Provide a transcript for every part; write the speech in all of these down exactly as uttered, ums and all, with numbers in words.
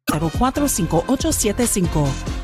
cero cuatro cinco ocho siete cinco.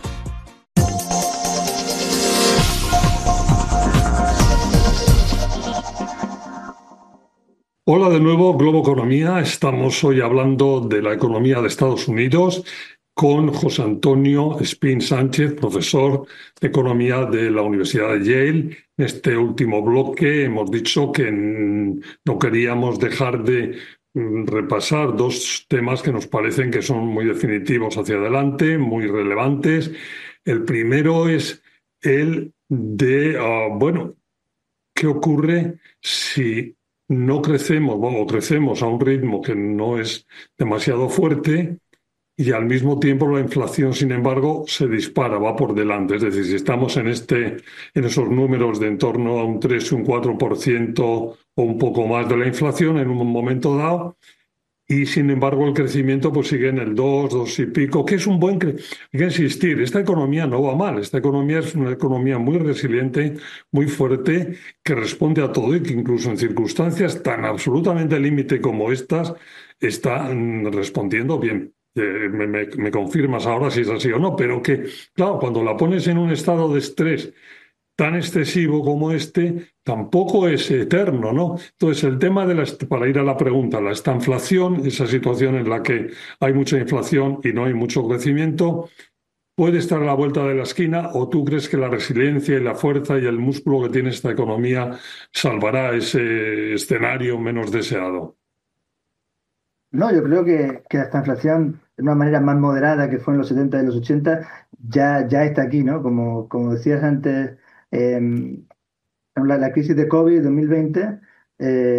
Hola de nuevo, Globo Economía. Estamos hoy hablando de la economía de Estados Unidos con José Antonio Espín Sánchez, profesor de economía de la Universidad de Yale. En este último bloque hemos dicho que mm, no queríamos dejar de mm, repasar dos temas que nos parecen que son muy definitivos hacia adelante, muy relevantes. El primero es el de, ah, bueno, ¿qué ocurre si no crecemos bueno, o crecemos a un ritmo que no es demasiado fuerte y al mismo tiempo la inflación, sin embargo, se dispara, va por delante? Es decir, si estamos en este, en esos números de en torno a un tres, un cuatro por ciento o un poco más de la inflación en un momento dado, y sin embargo el crecimiento pues sigue en el dos, dos y pico, que es un buen... cre- Hay que insistir, esta economía no va mal, esta economía es una economía muy resiliente, muy fuerte, que responde a todo y que incluso en circunstancias tan absolutamente límite como estas, está mm, respondiendo bien. Eh, me, me- me confirmas ahora si es así o no, pero que, claro, cuando la pones en un estado de estrés tan excesivo como este, tampoco es eterno, ¿no? Entonces, el tema de la, para ir a la pregunta, la estanflación, esa situación en la que hay mucha inflación y no hay mucho crecimiento, puede estar a la vuelta de la esquina, ¿o tú crees que la resiliencia y la fuerza y el músculo que tiene esta economía salvará ese escenario menos deseado? No, yo creo que, que esta inflación, de una manera más moderada que fue en los setenta y los ochenta, ya, ya está aquí, ¿no? Como, como decías antes, em, la, la crisis de COVID dos mil veinte, eh,